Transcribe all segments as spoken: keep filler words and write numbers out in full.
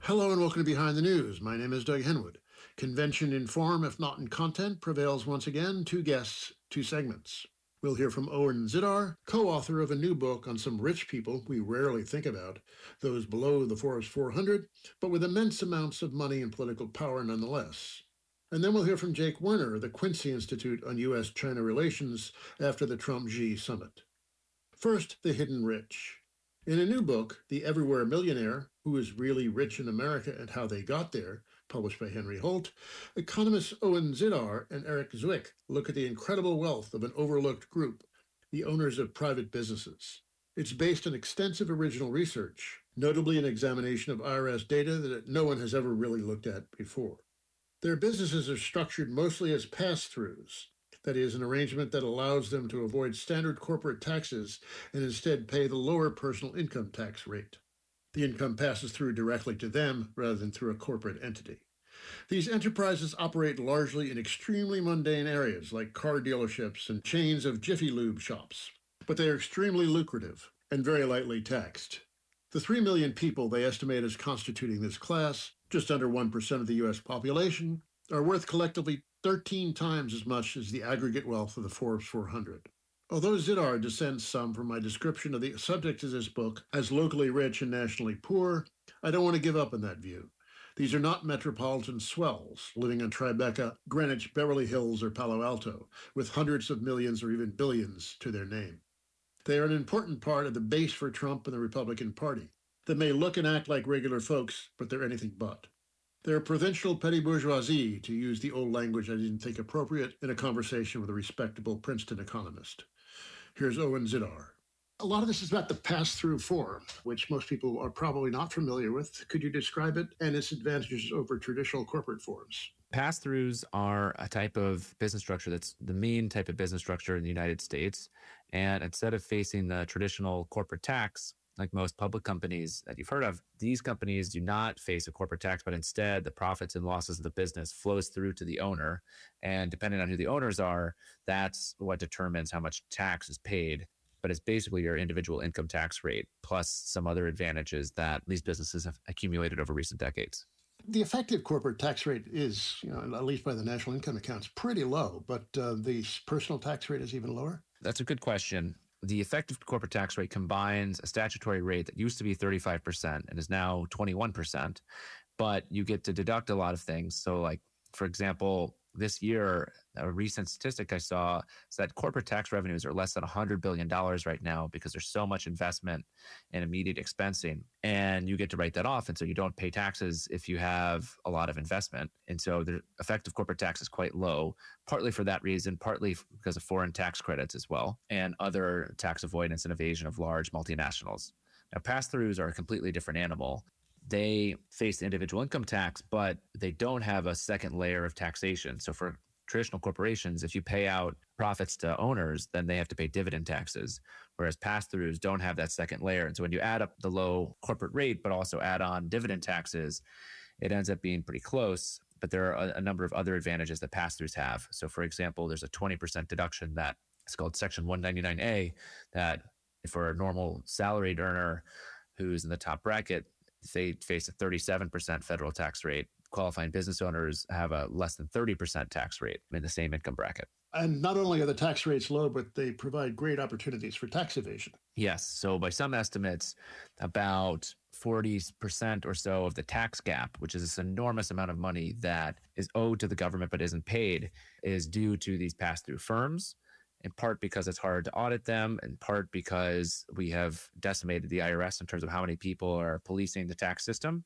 Hello and welcome to Behind the News. My name is Doug Henwood. Convention in form, if not in content, prevails once again. Two guests, two segments. We'll hear from Owen Zidar, co-author of a new book on some rich people we rarely think about, those below the Forbes four hundred, but with immense amounts of money and political power nonetheless. And then we'll hear from Jake Werner of the Quincy Institute on U S China Relations after the Trump-Xi summit. First, the hidden rich. In a new book, The Everywhere Millionaire, Who is Really Rich in America and How They Got There, published by Henry Holt, economists Owen Zidar and Eric Zwick look at the incredible wealth of an overlooked group, the owners of private businesses. It's based on extensive original research, notably an examination of I R S data that no one has ever really looked at before. Their businesses are structured mostly as pass-throughs. That is, an arrangement that allows them to avoid standard corporate taxes and instead pay the lower personal income tax rate. The income passes through directly to them rather than through a corporate entity. These enterprises operate largely in extremely mundane areas like car dealerships and chains of Jiffy Lube shops, but they are extremely lucrative and very lightly taxed. The three million people they estimate as constituting this class, just under one percent of the U S population, are worth collectively thirteen times as much as the aggregate wealth of the Forbes four hundred. Although Zidar dissents some from my description of the subject of this book as locally rich and nationally poor, I don't want to give up on that view. These are not metropolitan swells living in Tribeca, Greenwich, Beverly Hills, or Palo Alto, with hundreds of millions or even billions to their name. They are an important part of the base for Trump and the Republican Party. They may look and act like regular folks, but they're anything but. They're provincial petty bourgeoisie, to use the old language I didn't think appropriate in a conversation with a respectable Princeton economist. Here's Owen Zidar. A lot of this is about the pass-through form, which most people are probably not familiar with. Could you describe it and its advantages over traditional corporate forms? Pass-throughs are a type of business structure that's the main type of business structure in the United States. And instead of facing the traditional corporate tax, like most public companies that you've heard of, these companies do not face a corporate tax, but instead the profits and losses of the business flows through to the owner. And depending on who the owners are, that's what determines how much tax is paid. But it's basically your individual income tax rate plus some other advantages that these businesses have accumulated over recent decades. The effective corporate tax rate is, you know, at least by the national income accounts, pretty low, but uh, the personal tax rate is even lower? That's a good question. The effective corporate tax rate combines a statutory rate that used to be thirty-five percent and is now twenty-one percent, but you get to deduct a lot of things. So like, for example, this year, a recent statistic I saw is that corporate tax revenues are less than one hundred billion dollars right now because there's so much investment in immediate expensing. And you get to write that off. And so you don't pay taxes if you have a lot of investment. And so the effective corporate tax is quite low, partly for that reason, partly because of foreign tax credits as well, and other tax avoidance and evasion of large multinationals. Now, pass-throughs are a completely different animal. They face individual income tax, but they don't have a second layer of taxation. So for traditional corporations, if you pay out profits to owners, then they have to pay dividend taxes, whereas pass-throughs don't have that second layer. And so when you add up the low corporate rate, but also add on dividend taxes, it ends up being pretty close. But there are a, a number of other advantages that pass-throughs have. So for example, there's a twenty percent deduction that is called Section one ninety-nine A that for a normal salaried earner who's in the top bracket, they face a thirty-seven percent federal tax rate. Qualifying business owners have a less than thirty percent tax rate in the same income bracket. And not only are the tax rates low, but they provide great opportunities for tax evasion. Yes. So by some estimates, about forty percent or so of the tax gap, which is this enormous amount of money that is owed to the government but isn't paid, is due to these pass-through firms. In part because it's hard to audit them, in part because we have decimated the I R S in terms of how many people are policing the tax system.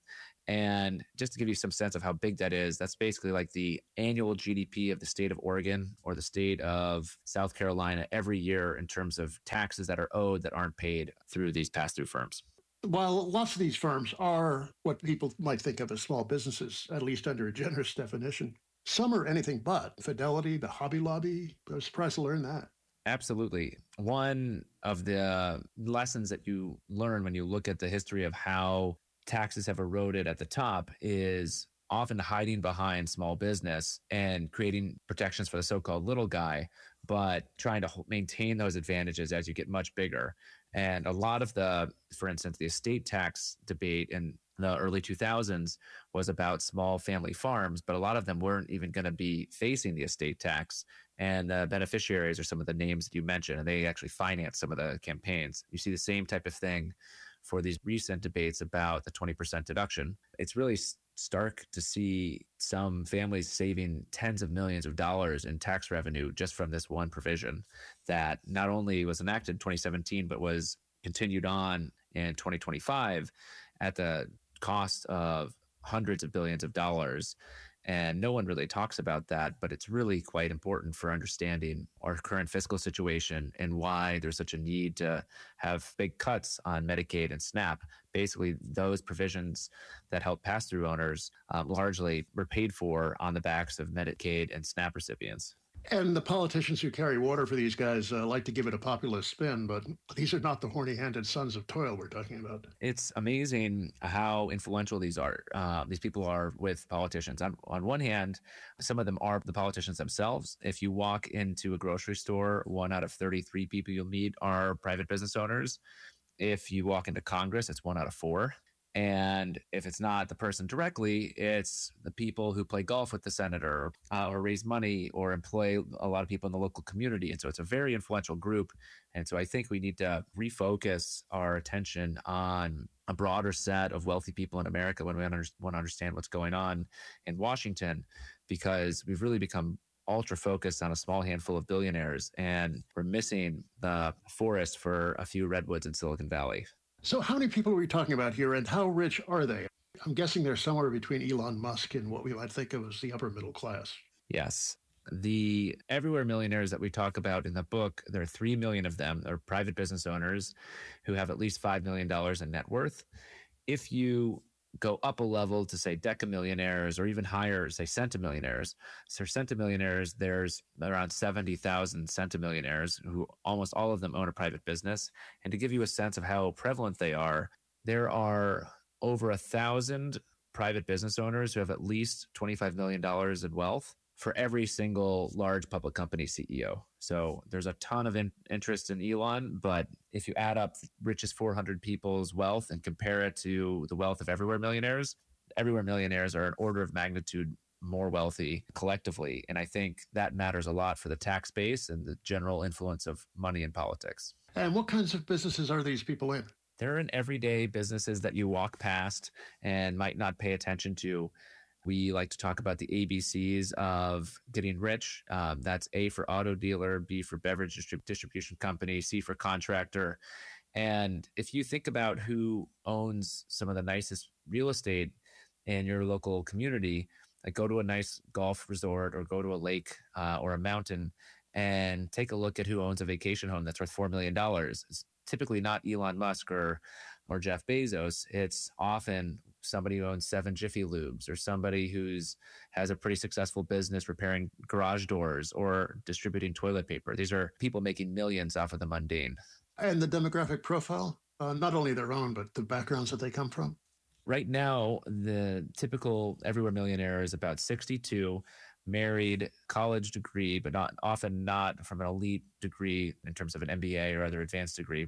And just to give you some sense of how big that is, that's basically like the annual G D P of the state of Oregon or the state of South Carolina every year in terms of taxes that are owed that aren't paid through these pass-through firms. While lots of these firms are what people might think of as small businesses, at least under a generous definition, some are anything but. Fidelity, the Hobby Lobby, I was surprised to learn that. Absolutely. One of the lessons that you learn when you look at the history of how taxes have eroded at the top is often hiding behind small business and creating protections for the so-called little guy, but trying to maintain those advantages as you get much bigger. And a lot of the, for instance, the estate tax debate in the early two thousands was about small family farms, but a lot of them weren't even going to be facing the estate tax. And the beneficiaries are some of the names that you mentioned, and they actually finance some of the campaigns. You see the same type of thing for these recent debates about the twenty percent deduction. It's really stark to see some families saving tens of millions of dollars in tax revenue just from this one provision that not only was enacted in twenty seventeen, but was continued on in twenty twenty-five at the cost of hundreds of billions of dollars. And no one really talks about that, but it's really quite important for understanding our current fiscal situation and why there's such a need to have big cuts on Medicaid and SNAP. Basically, those provisions that help pass-through owners um, largely were paid for on the backs of Medicaid and SNAP recipients. And the politicians who carry water for these guys uh, like to give it a populist spin, but these are not the horny-handed sons of toil we're talking about. It's amazing how influential these are. Uh, these people are with politicians. On, on one hand, some of them are the politicians themselves. If you walk into a grocery store, one out of thirty-three people you'll meet are private business owners. If you walk into Congress, it's one out of four. And if it's not the person directly, it's the people who play golf with the senator uh, or raise money or employ a lot of people in the local community. And so it's a very influential group. And so I think we need to refocus our attention on a broader set of wealthy people in America when we under- want to understand what's going on in Washington, because we've really become ultra focused on a small handful of billionaires, and we're missing the forest for a few redwoods in Silicon Valley. So how many people are we talking about here, and how rich are they? I'm guessing they're somewhere between Elon Musk and what we might think of as the upper middle class. Yes. The everywhere millionaires that we talk about in the book, there are three million of them. They're private business owners who have at least five million dollars in net worth. If you go up a level to, say, decamillionaires, or even higher, say, centimillionaires. So centimillionaires, there's around seventy thousand centimillionaires who almost all of them own a private business. And to give you a sense of how prevalent they are, there are over a thousand private business owners who have at least twenty-five million dollars in wealth for every single large public company C E O. So there's a ton of in- interest in Elon, but if you add up the richest four hundred people's wealth and compare it to the wealth of everywhere millionaires, everywhere millionaires are an order of magnitude more wealthy collectively. And I think that matters a lot for the tax base and the general influence of money in politics. And what kinds of businesses are these people in? They're in everyday businesses that you walk past and might not pay attention to. We like to talk about the A B Cs of getting rich. Um, that's A for auto dealer, B for beverage distrib- distribution company, C for contractor. And if you think about who owns some of the nicest real estate in your local community, like go to a nice golf resort or go to a lake uh, or a mountain and take a look at who owns a vacation home that's worth four million dollars. It's typically not Elon Musk or, or Jeff Bezos. It's often somebody who owns seven Jiffy Lubes, or somebody who's has a pretty successful business repairing garage doors or distributing toilet paper. These are people making millions off of the mundane. And the demographic profile, uh, not only their own, but the backgrounds that they come from? Right now, the typical everywhere millionaire is about sixty-two, married, college degree, but not often not from an elite degree in terms of an M B A or other advanced degree.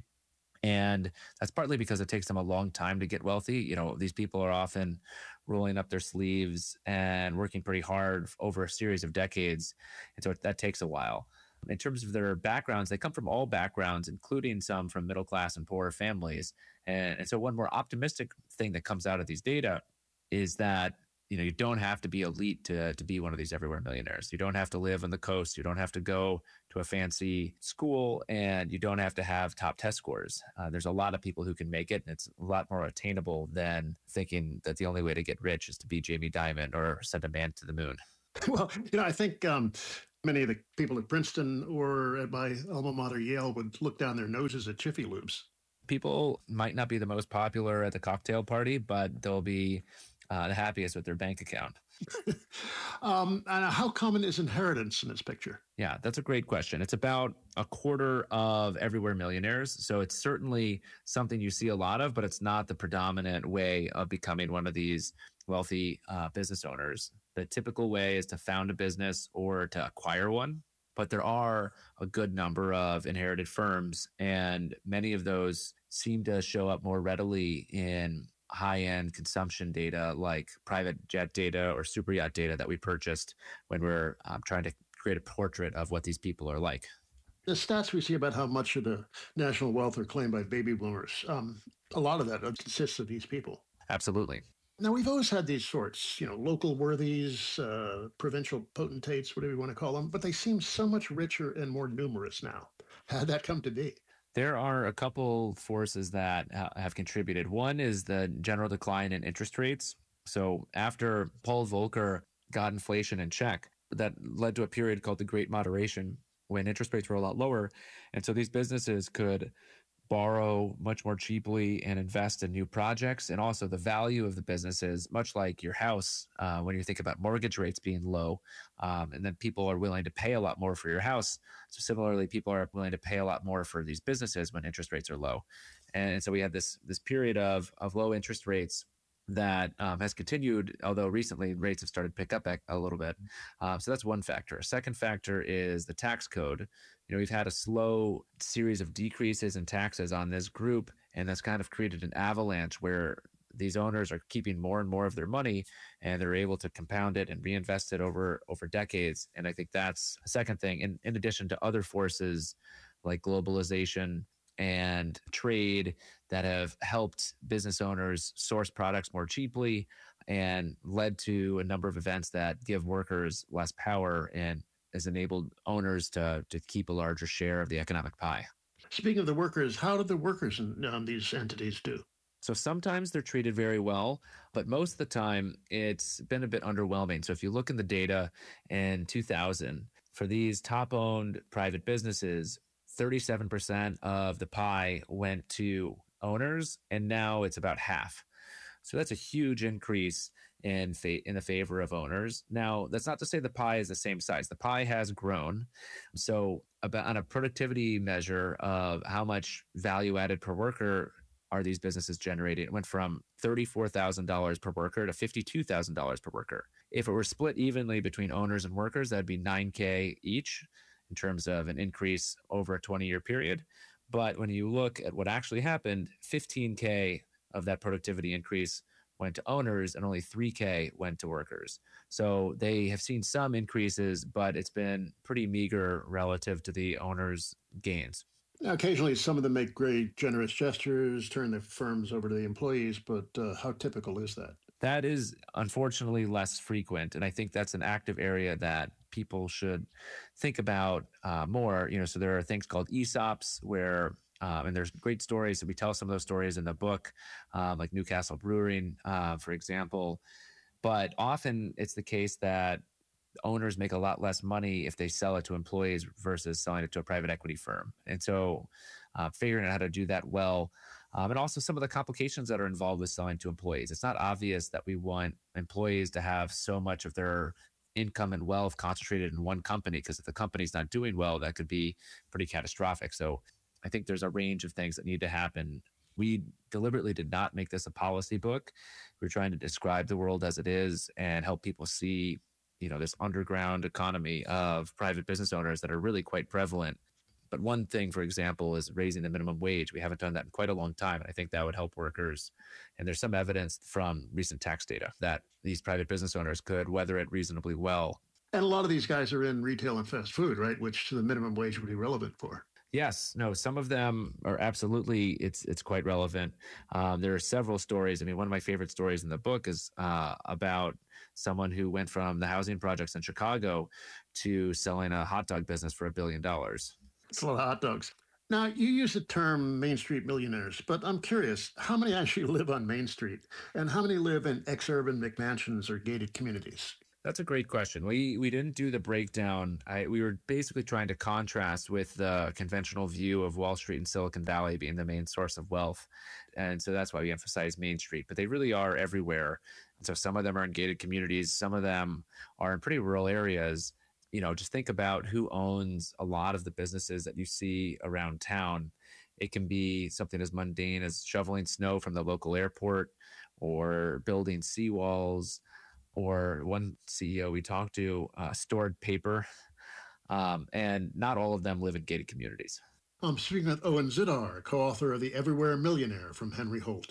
And that's partly because it takes them a long time to get wealthy. You know, these people are often rolling up their sleeves and working pretty hard over a series of decades. And so that takes a while. In terms of their backgrounds, they come from all backgrounds, including some from middle class and poorer families. And, and so one more optimistic thing that comes out of these data is that, you know, you don't have to be elite to, to be one of these everywhere millionaires. You don't have to live on the coast. You don't have to go to a fancy school, and you don't have to have top test scores. Uh, there's a lot of people who can make it, and it's a lot more attainable than thinking that the only way to get rich is to be Jamie Dimon or send a man to the moon. Well, you know, I think um, many of the people at Princeton or at my alma mater, Yale, would look down their noses at Jiffy Lubes. People might not be the most popular at the cocktail party, but they'll be uh, the happiest with their bank account. um, and how common is inheritance in this picture? Yeah, that's a great question. It's about a quarter of everywhere millionaires. So it's certainly something you see a lot of, but it's not the predominant way of becoming one of these wealthy uh, business owners. The typical way is to found a business or to acquire one. But there are a good number of inherited firms, and many of those seem to show up more readily in high-end consumption data like private jet data or super yacht data that we purchased when we're um, trying to create a portrait of what these people are like. The stats we see about how much of the national wealth are claimed by baby boomers, um, a lot of that consists of these people. Absolutely. Now, we've always had these sorts, you know, local worthies, uh, provincial potentates, whatever you want to call them, but they seem so much richer and more numerous now. How'd that come to be? There are a couple forces that ha- have contributed. One is the general decline in interest rates. So after Paul Volcker got inflation in check, that led to a period called the Great Moderation when interest rates were a lot lower. And so these businesses could borrow much more cheaply and invest in new projects. And also the value of the businesses, much like your house, uh, when you think about mortgage rates being low, um, and then people are willing to pay a lot more for your house. So similarly, people are willing to pay a lot more for these businesses when interest rates are low. And so we had this this period of of low interest rates that um, has continued, although recently rates have started to pick up a little bit. Um, so that's one factor. A second factor is the tax code. You know, we've had a slow series of decreases in taxes on this group, and that's kind of created an avalanche where these owners are keeping more and more of their money, and they're able to compound it and reinvest it over over decades. And I think that's a second thing, in, in addition to other forces like globalization and trade that have helped business owners source products more cheaply and led to a number of events that give workers less power and has enabled owners to to keep a larger share of the economic pie. Speaking of the workers, how do the workers in um, these entities do? So sometimes they're treated very well, but most of the time it's been a bit underwhelming. So if you look in the data in two thousand, for these top-owned private businesses, thirty-seven percent of the pie went to owners, and now it's about half. So that's a huge increase in fa- in the favor of owners. Now, that's not to say the pie is the same size. The pie has grown. So about on a productivity measure of how much value added per worker are these businesses generating, it went from thirty-four thousand dollars per worker to fifty-two thousand dollars per worker. If it were split evenly between owners and workers, that'd be nine K each in terms of an increase over a twenty-year period. But when you look at what actually happened, fifteen K of that productivity increase went to owners and only three K went to workers. So they have seen some increases, but it's been pretty meager relative to the owners' gains. Now, occasionally, some of them make great, generous gestures, turn their firms over to the employees, but uh, how typical is that? That is unfortunately less frequent. And I think that's an active area that people should think about uh, more. You know, so there are things called E S O Ps where, um, and there's great stories. And we tell some of those stories in the book, um, like Newcastle Brewing, uh, for example. But often it's the case that owners make a lot less money if they sell it to employees versus selling it to a private equity firm. And so uh, figuring out how to do that well, um, and also some of the complications that are involved with selling to employees. It's not obvious that we want employees to have so much of their income and wealth concentrated in one company, because if the company's not doing well, that could be pretty catastrophic. So I think there's a range of things that need to happen. We deliberately did not make this a policy book. We're trying to describe the world as it is and help people see, you know, this underground economy of private business owners that are really quite prevalent. But one thing, for example, is raising the minimum wage. We haven't done that in quite a long time, and I think that would help workers. And there's some evidence from recent tax data that these private business owners could weather it reasonably well. And a lot of these guys are in retail and fast food, right? Which the minimum wage would be relevant for. Yes, no, some of them are absolutely, it's it's quite relevant. Um, there are several stories. I mean, one of my favorite stories in the book is uh, about someone who went from the housing projects in Chicago to selling a hot dog business for a billion dollars. It's a lot of hot dogs. Now, you use the term Main Street millionaires, but I'm curious, how many actually live on Main Street? And how many live in ex-urban McMansions or gated communities? That's a great question. We we didn't do the breakdown. I, we were basically trying to contrast with the conventional view of Wall Street and Silicon Valley being the main source of wealth. And so that's why we emphasize Main Street. But they really are everywhere. And so some of them are in gated communities. Some of them are in pretty rural areas. You know, just think about who owns a lot of the businesses that you see around town. It can be something as mundane as shoveling snow from the local airport or building seawalls, or one C E O we talked to uh, stored paper, um, and not all of them live in gated communities. I'm speaking with Owen Zidar, co-author of The Everywhere Millionaire from Henry Holt.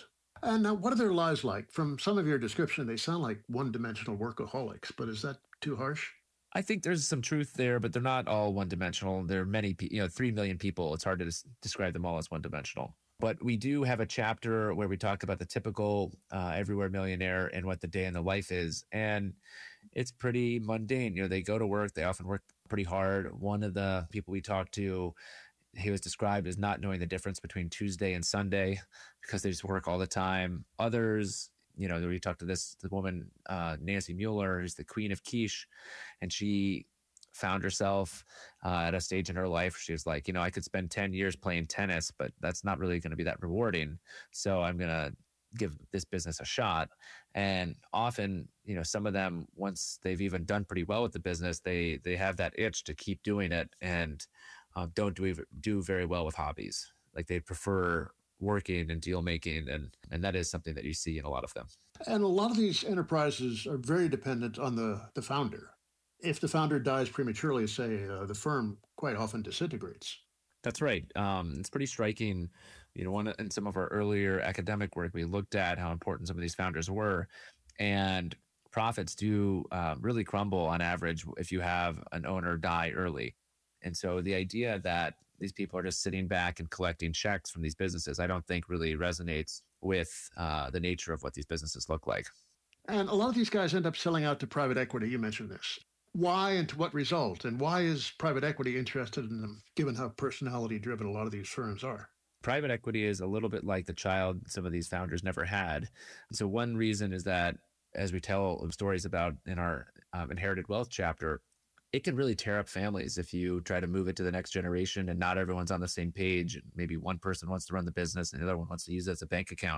And uh, what are their lives like? From some of your description, they sound like one-dimensional workaholics, but is that too harsh? I think there's some truth there, but they're not all one dimensional. There are many, pe- you know, three million people. It's hard to des- describe them all as one dimensional. But we do have a chapter where we talk about the typical uh, everywhere millionaire and what the day in the life is. And it's pretty mundane. You know, they go to work, they often work pretty hard. One of the people we talked to, he was described as not knowing the difference between Tuesday and Sunday because they just work all the time. Others, you know, we talked to this the woman, uh, Nancy Mueller, who's the queen of quiche, and she found herself uh, at a stage in her life where she was like, you know, I could spend ten years playing tennis, but that's not really going to be that rewarding. So I'm going to give this business a shot. And often, you know, some of them, once they've even done pretty well with the business, they they have that itch to keep doing it and uh, don't do do very well with hobbies. Like they prefer working and deal making, and and that is something that you see in a lot of them. And a lot of these enterprises are very dependent on the, the founder. If the founder dies prematurely, say, uh, the firm quite often disintegrates. That's right. Um, it's pretty striking. You know, one in some of our earlier academic work, we looked at how important some of these founders were, and profits do uh, really crumble on average if you have an owner die early. And so the idea that these people are just sitting back and collecting checks from these businesses, I don't think really resonates with uh, the nature of what these businesses look like. And a lot of these guys end up selling out to private equity. You mentioned this. Why and to what result? And why is private equity interested in them, given how personality driven a lot of these firms are? Private equity is a little bit like the child some of these founders never had. So one reason is that, as we tell stories about in our um, inherited wealth chapter, it can really tear up families if you try to move it to the next generation and not everyone's on the same page. Maybe one person wants to run the business and the other one wants to use it as a bank account.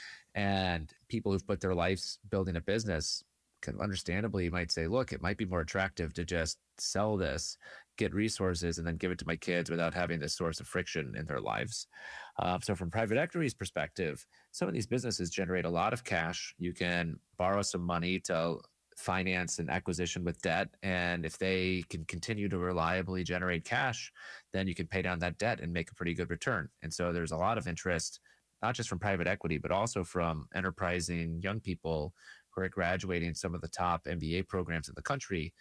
And people who've put their lives building a business can understandably might say, look, it might be more attractive to just sell this, get resources, and then give it to my kids without having this source of friction in their lives. Uh, so from private equity's perspective, some of these businesses generate a lot of cash. You can borrow some money to finance an acquisition with debt. And if they can continue to reliably generate cash, then you can pay down that debt and make a pretty good return. And so there's a lot of interest, not just from private equity, but also from enterprising young people who are graduating some of the top M B A programs in the country,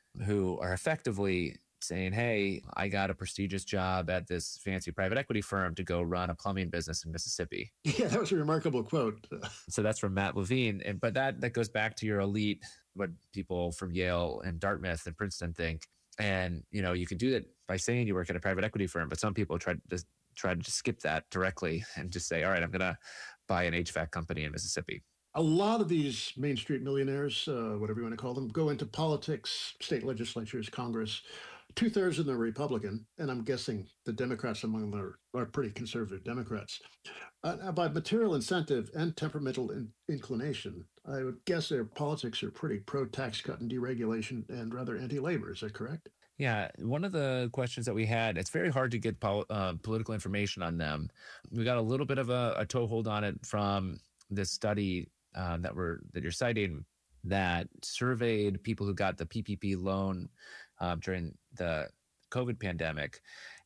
who are effectively saying, hey, I got a prestigious job at this fancy private equity firm to go run a plumbing business in Mississippi. Yeah, that was a remarkable quote. So that's from Matt Levine. And, but that, that goes back to your elite, what people from Yale and Dartmouth and Princeton think. And, you know, you can do that by saying you work at a private equity firm, but some people try to try to just skip that directly and just say, all right, I'm going to buy an H V A C company in Mississippi. A lot of these Main Street millionaires, uh, whatever you want to call them, go into politics, state legislatures, Congress. Two-thirds of them are Republican, and I'm guessing the Democrats among them are, are pretty conservative Democrats. Uh, by material incentive and temperamental in, inclination, I would guess their politics are pretty pro-tax cut and deregulation and rather anti-labor. Is that correct? Yeah, one of the questions that we had, it's very hard to get pol- uh, political information on them. We got a little bit of a, a toehold on it from this study uh, that we're that you're citing that surveyed people who got the P P P loan um, during the COVID pandemic.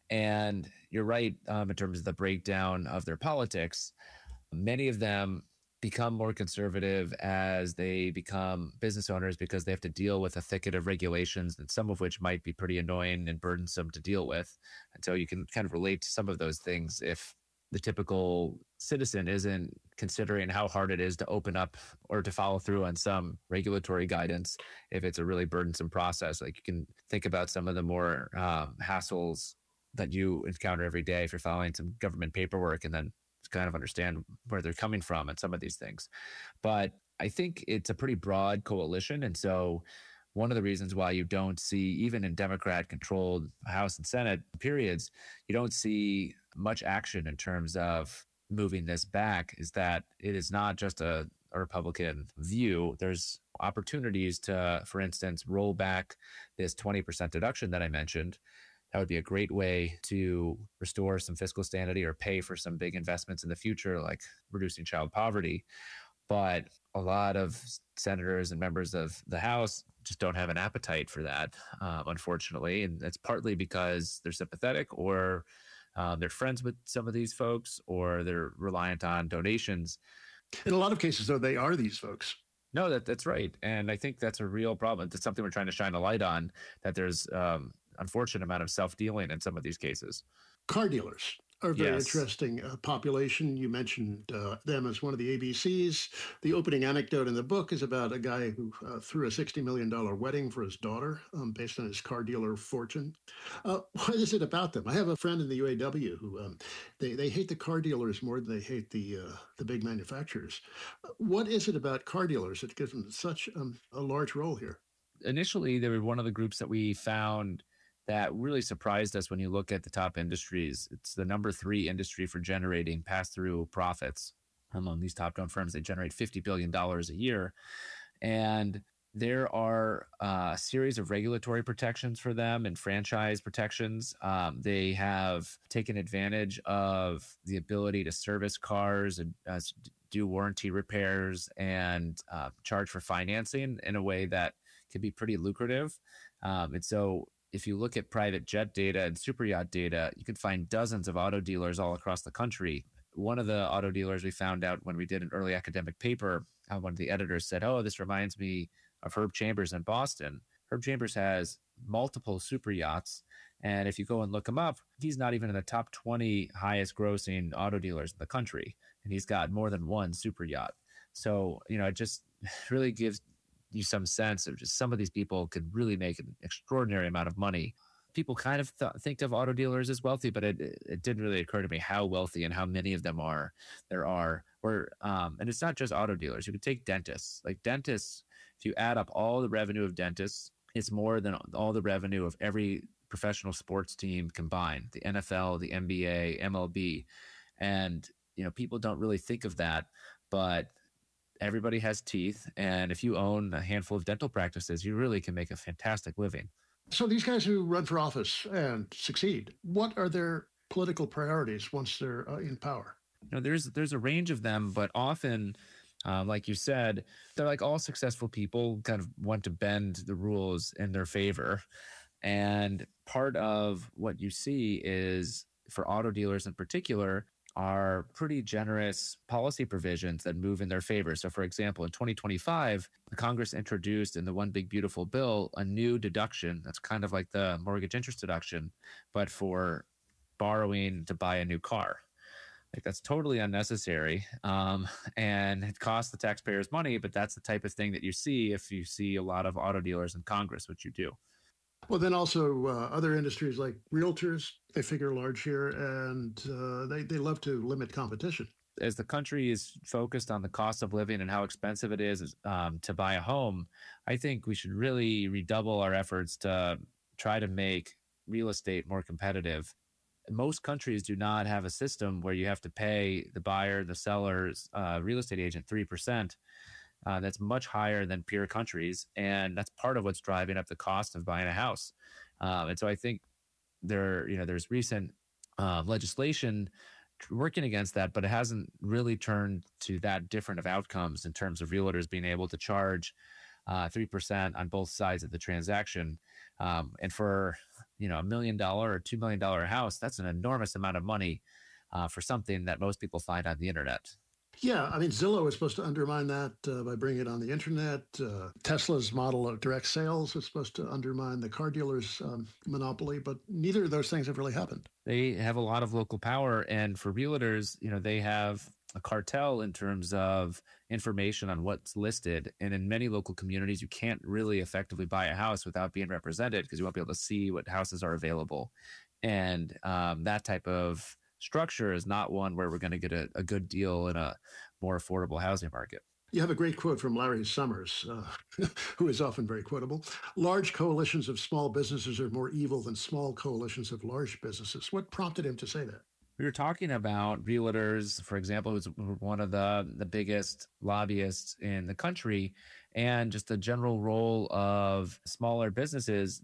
And you're right um, in terms of the breakdown of their politics. Many of them become more conservative as they become business owners because they have to deal with a thicket of regulations, and some of which might be pretty annoying and burdensome to deal with. And so you can kind of relate to some of those things if the typical citizen isn't considering how hard it is to open up or to follow through on some regulatory guidance if it's a really burdensome process. Like you can think about some of the more um, hassles that you encounter every day if you're following some government paperwork, and then kind of understand where they're coming from and some of these things. But I think it's a pretty broad coalition. And so one of the reasons why you don't see, even in Democrat-controlled House and Senate periods, you don't see much action in terms of moving this back is that it is not just a, a Republican view. There's opportunities to, for instance, roll back this twenty percent deduction that I mentioned. That would be a great way to restore some fiscal sanity or pay for some big investments in the future, like reducing child poverty. But a lot of senators and members of the House just don't have an appetite for that, uh, unfortunately. And that's partly because they're sympathetic, or um, they're friends with some of these folks, or they're reliant on donations. In a lot of cases, though, they are these folks. No, that that's right, and I think that's a real problem. It's something we're trying to shine a light on. That there's um, unfortunate amount of self dealing in some of these cases. Car dealers are a very Yes. interesting uh, population. You mentioned uh, them as one of the A B Cs. The opening anecdote in the book is about a guy who uh, threw a sixty million dollars wedding for his daughter um, based on his car dealer fortune. Uh, what is it about them? I have a friend in the U A W who um, they, they hate the car dealers more than they hate the, uh, the big manufacturers. Uh, What is it about car dealers that gives them such um, a large role here? Initially, they were one of the groups that we found that really surprised us when you look at the top industries. It's the number three industry for generating pass-through profits among these top-down firms. They generate fifty billion dollars a year. And there are uh, a series of regulatory protections for them and franchise protections. Um, they have taken advantage of the ability to service cars and uh, do warranty repairs and uh, charge for financing in a way that can be pretty lucrative. Um, and so if you look at private jet data and super yacht data, you can find dozens of auto dealers all across the country. One of the auto dealers we found out when we did an early academic paper, uh, one of the editors said, oh, this reminds me of Herb Chambers in Boston. Herb Chambers has multiple super yachts. And if you go and look him up, he's not even in the top twenty highest grossing auto dealers in the country. And he's got more than one super yacht. So, you know, it just really gives you some sense of just some of these people could really make an extraordinary amount of money. People kind of th- think of auto dealers as wealthy, but it, it didn't really occur to me how wealthy and how many of them are there are. Where, um, and it's not just auto dealers. You could take dentists. Like dentists, if you add up all the revenue of dentists, it's more than all the revenue of every professional sports team combined, the N F L, the N B A, M L B. And, you know, people don't really think of that, but everybody has teeth. And if you own a handful of dental practices, you really can make a fantastic living. So these guys who run for office and succeed, what are their political priorities once they're uh, in power? You know, there's there's a range of them, but often, um, like you said, they're like all successful people kind of want to bend the rules in their favor. And part of what you see is for auto dealers in particular are pretty generous policy provisions that move in their favor. So, for example, in twenty twenty-five, the Congress introduced in the One Big Beautiful Bill a new deduction that's kind of like the mortgage interest deduction, but for borrowing to buy a new car. Like that's totally unnecessary, um, and it costs the taxpayers money. But that's the type of thing that you see if you see a lot of auto dealers in Congress, which you do. Well, then also uh, other industries like realtors, they figure large here, and uh, they, they love to limit competition. As the country is focused on the cost of living and how expensive it is um, to buy a home, I think we should really redouble our efforts to try to make real estate more competitive. Most countries do not have a system where you have to pay the buyer, the seller's uh, real estate agent three percent. Uh, that's much higher than peer countries. And that's part of what's driving up the cost of buying a house. Um, and so I think there, you know, there's recent uh, legislation working against that, but it hasn't really turned to that different of outcomes in terms of realtors being able to charge uh, three percent on both sides of the transaction. Um, and for, you know, a million dollar or two million dollar house, that's an enormous amount of money uh, for something that most people find on the internet. Yeah, I mean, Zillow is supposed to undermine that uh, by bringing it on the internet. Uh, Tesla's model of direct sales is supposed to undermine the car dealers' um, monopoly, but neither of those things have really happened. They have a lot of local power, and for realtors, you know, they have a cartel in terms of information on what's listed. And in many local communities, you can't really effectively buy a house without being represented because you won't be able to see what houses are available. And um, that type of structure is not one where we're going to get a, a good deal in a more affordable housing market. You have a great quote from Larry Summers, uh, who is often very quotable. Large coalitions of small businesses are more evil than small coalitions of large businesses. What prompted him to say that? We were talking about realtors, for example, who's one of the, the biggest lobbyists in the country, and just the general role of smaller businesses.